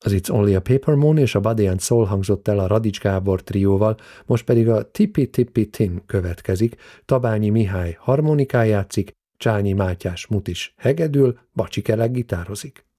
Az It's Only a Paper Moon és a Body and Soul hangzott el a Radics Gábor trióval, most pedig a Tippi Tippi Tin következik, Tabányi Mihály harmonikán játszik, Csányi Mátyás mutis hegedül, Bacsi Kelek gitározik.